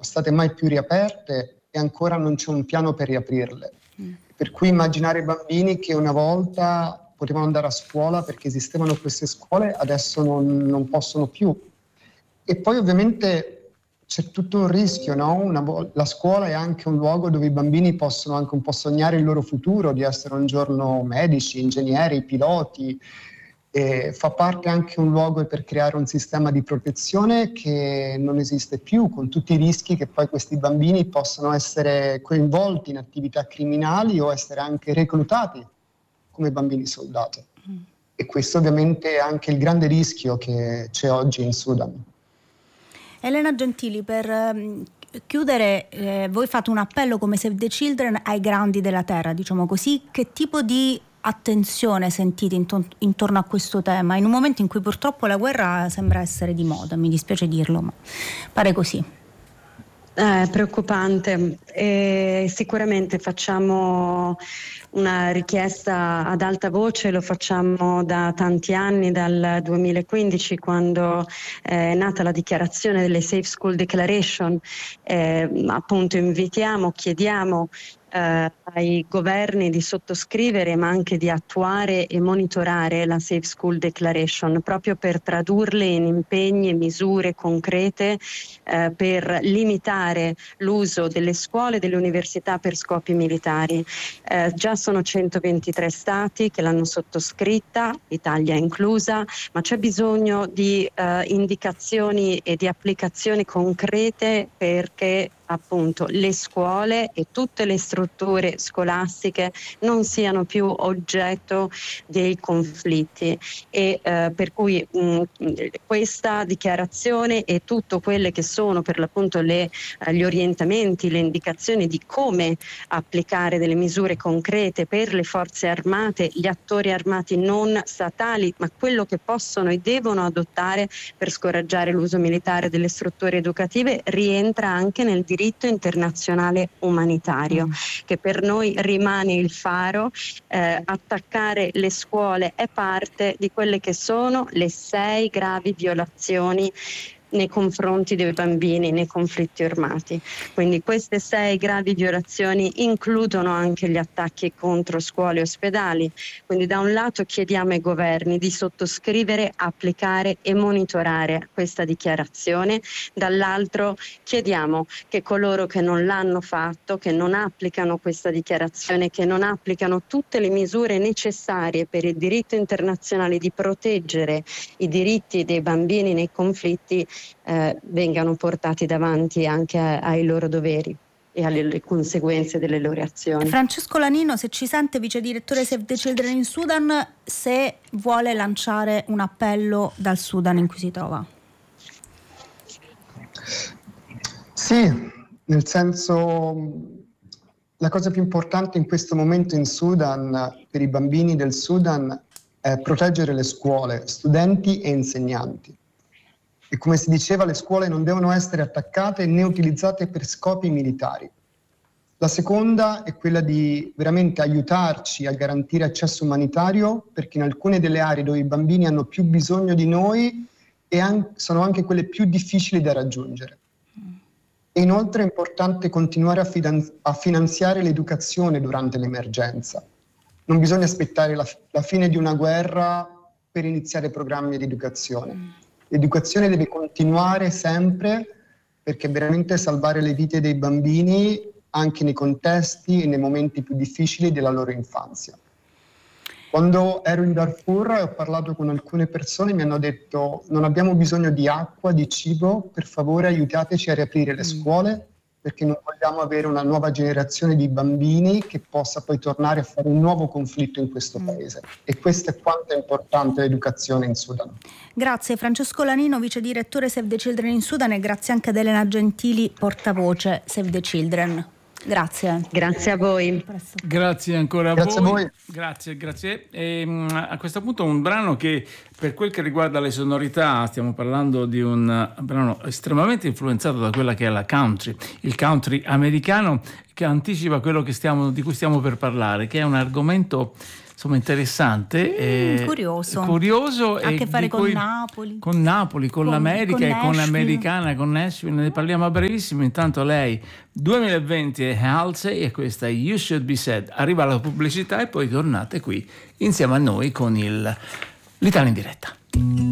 state mai più riaperte e ancora non c'è un piano per riaprirle. Per cui immaginare i bambini che una volta potevano andare a scuola perché esistevano queste scuole, adesso non possono più. E poi ovviamente c'è tutto un rischio, no? La scuola è anche un luogo dove i bambini possono anche un po' sognare il loro futuro, di essere un giorno medici, ingegneri, piloti. E fa parte anche un luogo per creare un sistema di protezione che non esiste più, con tutti i rischi che poi questi bambini possano essere coinvolti in attività criminali o essere anche reclutati come bambini soldato. E questo ovviamente è anche il grande rischio che c'è oggi in Sudan. Elena Gentili, per chiudere, voi fate un appello come Save the Children ai grandi della terra, diciamo così. Che tipo di attenzione sentite intorno a questo tema, in un momento in cui purtroppo la guerra sembra essere di moda? Mi dispiace dirlo, ma pare così. È preoccupante, e sicuramente facciamo una richiesta ad alta voce, lo facciamo da tanti anni, dal 2015, quando è nata la dichiarazione delle Safe School Declaration. Appunto invitiamo, chiediamo ai governi di sottoscrivere, ma anche di attuare e monitorare la Safe School Declaration, proprio per tradurle in impegni e misure concrete per limitare l'uso delle scuole e delle università per scopi militari. Già sono 123 stati che l'hanno sottoscritta, Italia inclusa, ma c'è bisogno di indicazioni e di applicazioni concrete perché appunto le scuole e tutte le strutture scolastiche non siano più oggetto dei conflitti, e per cui questa dichiarazione e tutto quelle che sono per l'appunto gli orientamenti, le indicazioni di come applicare delle misure concrete per le forze armate, gli attori armati non statali, ma quello che possono e devono adottare per scoraggiare l'uso militare delle strutture educative, rientra anche nel diritto internazionale umanitario, che per noi rimane il faro. Attaccare le scuole è parte di quelle che sono le 6 gravi violazioni nei confronti dei bambini nei conflitti armati. Quindi queste 6 gravi violazioni includono anche gli attacchi contro scuole e ospedali. Quindi da un lato chiediamo ai governi di sottoscrivere, applicare e monitorare questa dichiarazione, dall'altro chiediamo che coloro che non l'hanno fatto, che non applicano questa dichiarazione, che non applicano tutte le misure necessarie per il diritto internazionale di proteggere i diritti dei bambini nei conflitti, vengano portati davanti anche ai loro doveri e alle conseguenze delle loro azioni. Francesco Lanino, se ci sente, vice direttore Save the Children in Sudan, se vuole lanciare un appello dal Sudan in cui si trova. Sì, nel senso, la cosa più importante in questo momento in Sudan, per i bambini del Sudan, è proteggere le scuole, studenti e insegnanti. E come si diceva, le scuole non devono essere attaccate né utilizzate per scopi militari. La seconda è quella di veramente aiutarci a garantire accesso umanitario, perché in alcune delle aree dove i bambini hanno più bisogno di noi sono anche quelle più difficili da raggiungere. E inoltre è importante continuare a finanziare l'educazione durante l'emergenza. Non bisogna aspettare la fine di una guerra per iniziare programmi di educazione. L'educazione deve continuare sempre, perché veramente salvare le vite dei bambini anche nei contesti e nei momenti più difficili della loro infanzia. Quando ero in Darfur e ho parlato con alcune persone, mi hanno detto: non abbiamo bisogno di acqua, di cibo, per favore aiutateci a riaprire le scuole, perché non vogliamo avere una nuova generazione di bambini che possa poi tornare a fare un nuovo conflitto in questo paese. E questo è quanto è importante l'educazione in Sudan. Grazie Francesco Lanino, vice direttore Save the Children in Sudan, e grazie anche ad Elena Gentili, portavoce Save the Children. Grazie. Grazie a voi. Grazie ancora Grazie a a voi. voi. Grazie. A questo punto un brano che, per quel che riguarda le sonorità, stiamo parlando di un brano estremamente influenzato da quella che è la country, il country americano, che anticipa quello di cui stiamo per parlare, che è un argomento insomma interessante, curioso ha a che fare con Napoli, con l'America con e con Nashville. l'Americana, con Nashville. Ne parliamo a brevissimo. Intanto lei 2020 è Halsey e questa è You Should Be Sad. Arriva la pubblicità e poi tornate qui insieme a noi con l'Italia in diretta.